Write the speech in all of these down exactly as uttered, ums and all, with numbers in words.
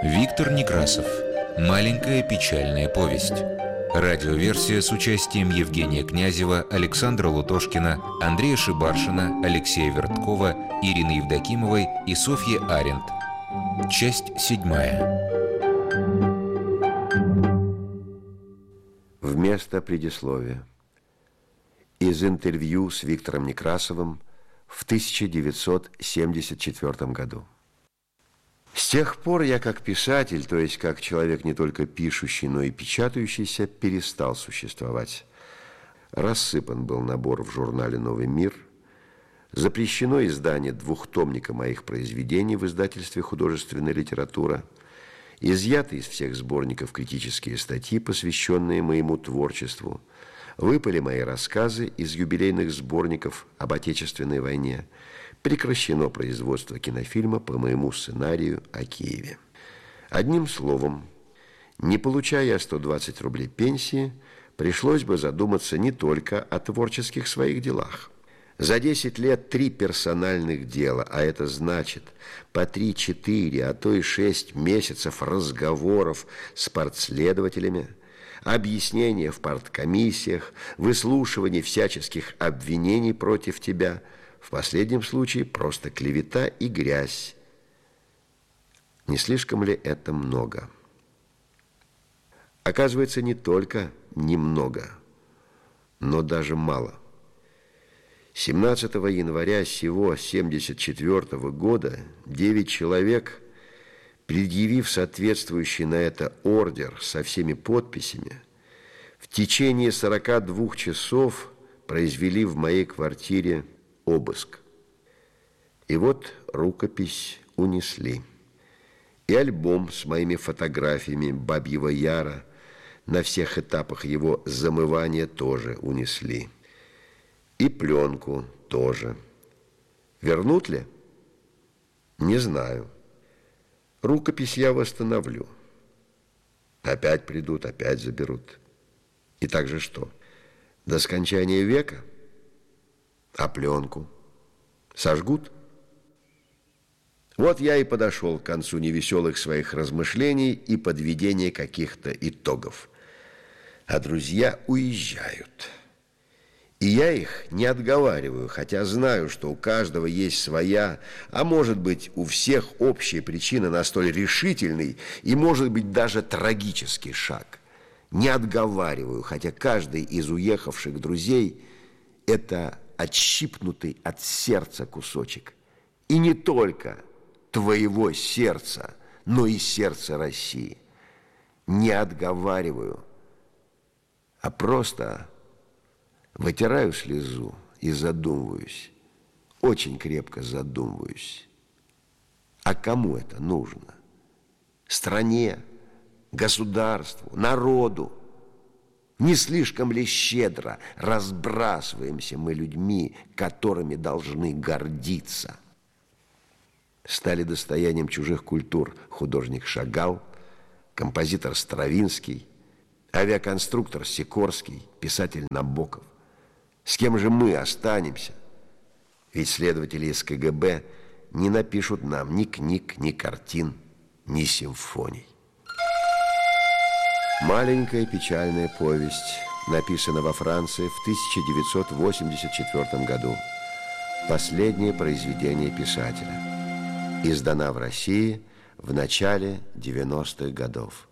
Виктор Некрасов. Маленькая печальная повесть. Радиоверсия с участием Евгения Князева, Александра Лутошкина, Андрея Шибаршина, Алексея Верткова, Ирины Евдокимовой и Софьи Аренд. Часть седьмая. Вместо предисловия. Из интервью с Виктором Некрасовым в тысяча девятьсот семьдесят четвёртом году. С тех пор я как писатель, то есть как человек не только пишущий, но и печатающийся, перестал существовать. Рассыпан был набор в журнале «Новый мир». Запрещено издание двухтомника моих произведений в издательстве «Художественная литература». Изъяты из всех сборников критические статьи, посвященные моему творчеству. Выпали мои рассказы из юбилейных сборников об Отечественной войне. Прекращено производство кинофильма по моему сценарию о Киеве. Одним словом, не получая сто двадцать рублей пенсии, пришлось бы задуматься не только о творческих своих делах. За десять лет три персональных дела, а это значит по три-четыре, а то и шесть месяцев разговоров с партследователями, объяснения в парткомиссиях, выслушивание всяческих обвинений против тебя, в последнем случае просто клевета и грязь. Не слишком ли это много? Оказывается, не только немного, но даже мало. семнадцатого января сего семьдесят четвёртого года девять человек, предъявив соответствующий на это ордер со всеми подписями, в течение сорока двух часов произвели в моей квартире обыск. И вот рукопись унесли. И альбом с моими фотографиями Бабьего Яра на всех этапах его замывания тоже унесли. И пленку тоже. Вернут ли? Не знаю. Рукопись я восстановлю. Опять придут, опять заберут. И также что? До скончания века? А пленку? Сожгут? Вот я и подошел к концу невеселых своих размышлений и подведения каких-то итогов. А друзья уезжают. И я их не отговариваю, хотя знаю, что у каждого есть своя, а может быть, у всех общая причина на столь решительный и, может быть, даже трагический шаг. Не отговариваю, хотя каждый из уехавших друзей – это отщипнутый от сердца кусочек. И не только твоего сердца, но и сердца России. Не отговариваю, а просто вытираю слезу и задумываюсь, очень крепко задумываюсь. А кому это нужно? Стране, государству, народу? Не слишком ли щедро разбрасываемся мы людьми, которыми должны гордиться? Стали достоянием чужих культур художник Шагал, композитор Стравинский, авиаконструктор Сикорский, писатель Набоков. С кем же мы останемся? Ведь следователи из ка гэ бэ не напишут нам ни книг, ни картин, ни симфоний. Маленькая печальная повесть написана во Франции в тысяча девятьсот восемьдесят четвёртом году. Последнее произведение писателя. Издана в России в начале девяностых годов.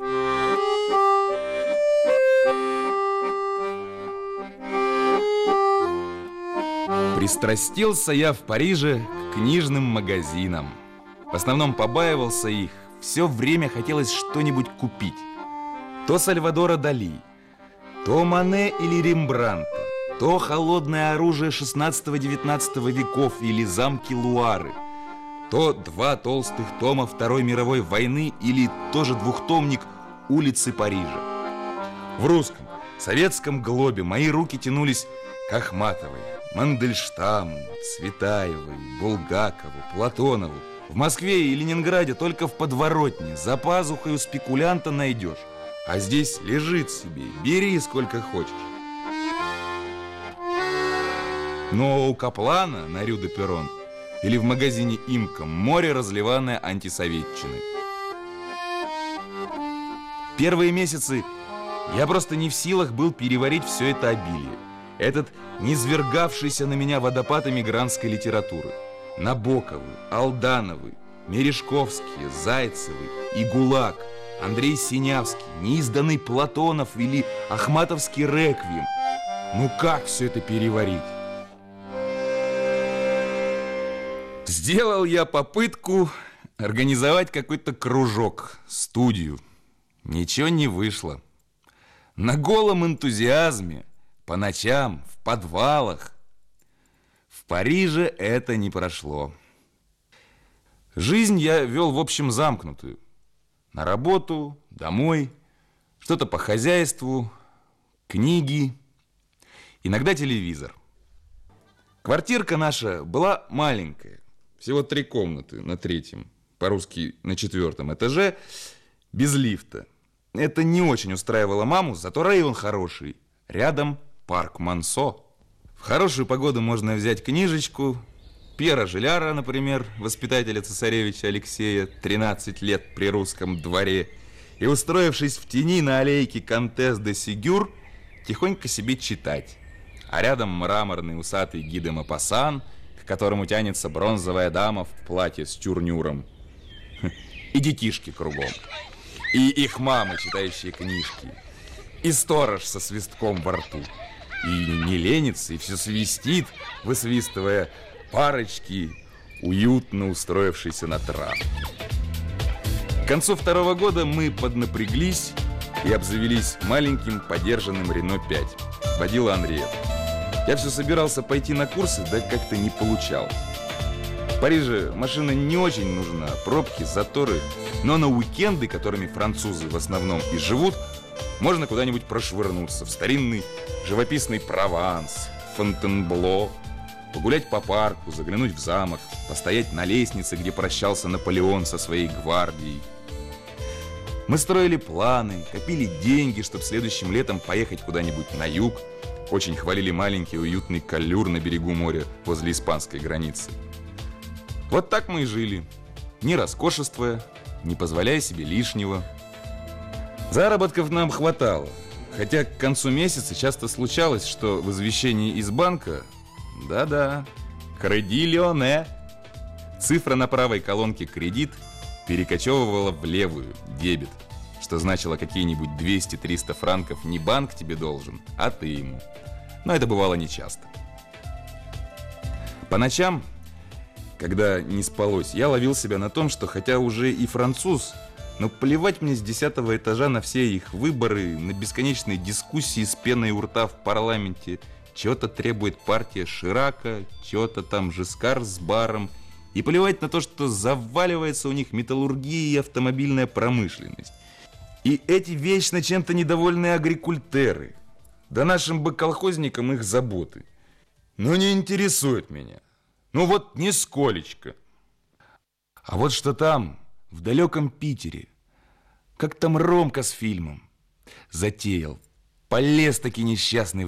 Пристрастился я в Париже к книжным магазинам. В основном побаивался их. Все время хотелось что-нибудь купить. То Сальвадора Дали, то Мане или Рембрандта, то холодное оружие шестнадцатого-девятнадцатого веков или замки Луары, то два толстых тома Второй мировой войны или тоже двухтомник «Улицы Парижа». В русском, советском глобе мои руки тянулись к Ахматовой, Мандельштаму, Цветаевой, Булгакову, Платонову. В Москве и Ленинграде только в подворотне за пазухой у спекулянта найдешь. А здесь лежит себе, бери сколько хочешь. Но у Каплана на Рю-де-Перрон или в магазине «Имка» море разливанное антисоветчины. Первые месяцы я просто не в силах был переварить все это обилие. Этот низвергавшийся на меня водопад эмигрантской литературы. Набоковы, Алдановы, Мережковские, Зайцевы и ГУЛАГ, Андрей Синявский, неизданный Платонов или Ахматовский реквием. Ну как все это переварить? Сделал я попытку организовать какой-то кружок, студию. Ничего не вышло. На голом энтузиазме, по ночам, в подвалах. В Париже это не прошло. Жизнь я вел, в общем, замкнутую. На работу, домой, что-то по хозяйству, книги, иногда телевизор. Квартирка наша была маленькая, всего три комнаты на третьем, по-русски на четвертом этаже, без лифта. Это не очень устраивало маму, зато район хороший. Рядом парк Монсо. В хорошую погоду можно взять книжечку. Пьера Жиляра, например, воспитателя цесаревича Алексея, тринадцать лет при русском дворе, и, устроившись в тени на аллейке Контес де Сигюр, тихонько себе читать. А рядом мраморный усатый Ги де Мопассан, к которому тянется бронзовая дама в платье с тюрнюром. И детишки кругом. И их мамы, читающие книжки. И сторож со свистком во рту. И не ленится, и все свистит, высвистывая парочки, уютно устроившиеся на траве. К концу второго года мы поднапряглись и обзавелись маленьким подержанным Рено пять. Водила Андреев. Я все собирался пойти на курсы, да как-то не получалось. В Париже машина не очень нужна, пробки, заторы. Но на уикенды, которыми французы в основном и живут, можно куда-нибудь прошвырнуться в старинный живописный Прованс, Фонтенбло, погулять по парку, заглянуть в замок, постоять на лестнице, где прощался Наполеон со своей гвардией. Мы строили планы, копили деньги, чтобы следующим летом поехать куда-нибудь на юг. Очень хвалили маленький уютный Каллюр на берегу моря возле испанской границы. Вот так мы и жили, не роскошествуя, не позволяя себе лишнего. Заработков нам хватало, хотя к концу месяца часто случалось, что в извещении из банка, да-да, «Креди Лионе», цифра на правой колонке «Кредит» перекочевывала в левую, дебет, что значило какие-нибудь двести-триста франков не банк тебе должен, а ты ему. Но это бывало нечасто. По ночам, когда не спалось, я ловил себя на том, что хотя уже и француз, но плевать мне с десятого этажа на все их выборы, на бесконечные дискуссии с пеной у рта в парламенте. Чего-то требует партия Ширака, чего-то там Жискар с баром. И плевать на то, что заваливается у них металлургия и автомобильная промышленность. И эти вечно чем-то недовольные агрикультеры. Да нашим бы колхозникам их заботы. Ну не интересует меня. Ну вот нисколечко. А вот что там, в далеком Питере, как там Ромка с фильмом затеял, полез таки несчастный